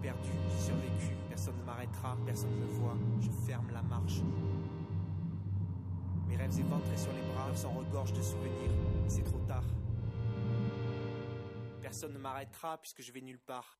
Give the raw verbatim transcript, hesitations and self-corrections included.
perdu, j'ai survécu. Personne ne m'arrêtera, personne ne me voit. Je ferme la marche. Mes rêves éventrés sur les bras s'en regorgent de souvenirs. Et c'est trop tard. Personne ne m'arrêtera puisque je vais nulle part.